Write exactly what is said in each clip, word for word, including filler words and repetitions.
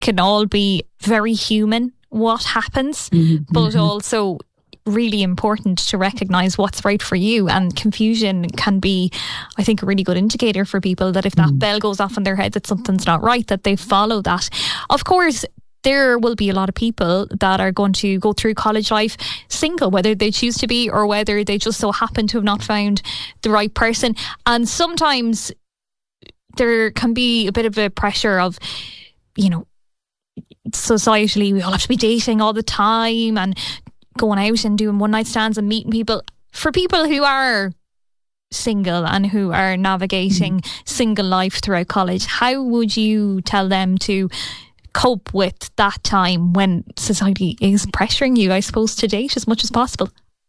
can all be very human, what happens, Mm-hmm. but also really important to recognise what's right for you. And confusion can be, I think, a really good indicator for people that if that Mm. bell goes off in their head that something's not right, that they follow that. Of course, there will be a lot of people that are going to go through college life single, whether they choose to be or whether they just so happen to have not found the right person. And sometimes there can be a bit of a pressure of, you know, societally we all have to be dating all the time and going out and doing one night stands and meeting people. For people who are single and who are navigating mm. single life throughout college, how would you tell them to cope with that time when society is pressuring you, I suppose, to date as much as possible?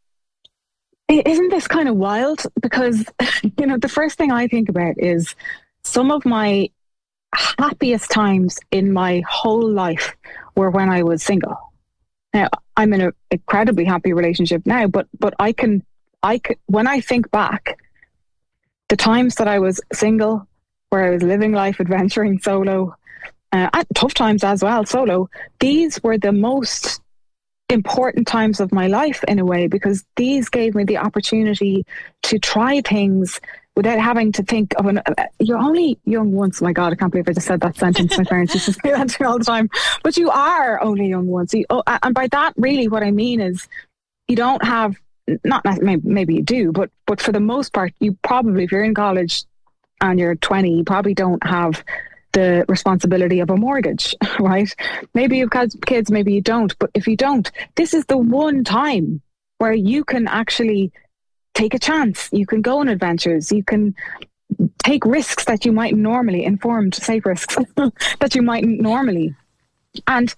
Isn't this kind of wild? Because, you know, the first thing I think about is some of my happiest times in my whole life were when I was single. Now, I'm in an incredibly happy relationship now, but but I can, I can, when I think back, the times that I was single, where I was living life, adventuring solo, uh, at tough times as well, solo, these were the most important times of my life in a way, because these gave me the opportunity to try things without having to think of an, uh, you're only young once. My God, I can't believe I just said that sentence. My parents used to say that to me all the time. But you are only young once. You, oh, and by that, really what I mean is you don't have, not maybe, maybe you do, but but for the most part, you probably, if you're in college and you're twenty, you probably don't have the responsibility of a mortgage, right? Maybe you've got kids, maybe you don't. But if you don't, this is the one time where you can actually take a chance. You can go on adventures. You can take risks that you might normally, informed, safe risks that you mightn't normally. And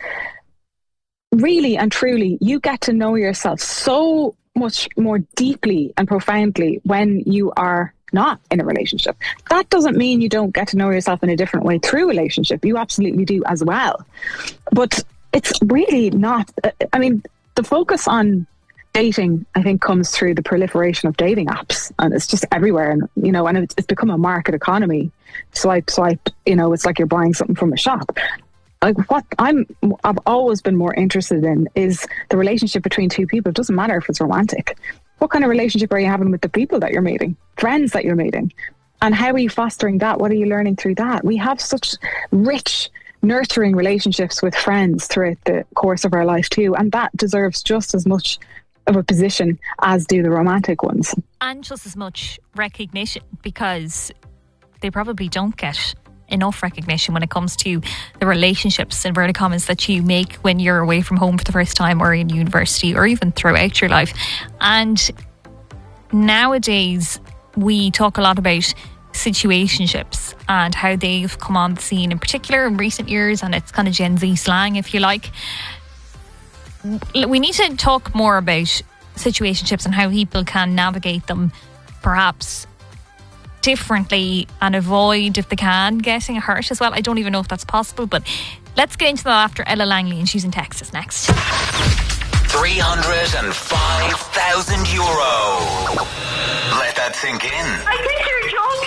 really and truly, you get to know yourself so much more deeply and profoundly when you are not in a relationship. That doesn't mean you don't get to know yourself in a different way through relationship. You absolutely do as well. But it's really not, I mean, the focus on dating, I think, comes through the proliferation of dating apps, and it's just everywhere. And you know, and it's, it's become a market economy. Swipe, swipe. You know, it's like you're buying something from a shop. Like what I'm, I've always been more interested in is the relationship between two people. It doesn't matter if it's romantic. What kind of relationship are you having with the people that you're meeting, friends that you're meeting, and how are you fostering that? What are you learning through that? We have such rich, nurturing relationships with friends throughout the course of our life too, and that deserves just as much of a position as do the romantic ones. And just as much recognition, because they probably don't get enough recognition when it comes to the relationships, inverted commas, that you make when you're away from home for the first time or in university or even throughout your life. And nowadays we talk a lot about situationships and how they've come on the scene, in particular in recent years, and it's kind of Gen Z slang, if you like. We need to talk more about situationships and how people can navigate them perhaps differently and avoid, if they can, getting hurt as well. I don't even know if that's possible, but let's get into that after Ella Langley, and she's in Texas next. three hundred five thousand euro. Let that sink in. I think you're joking.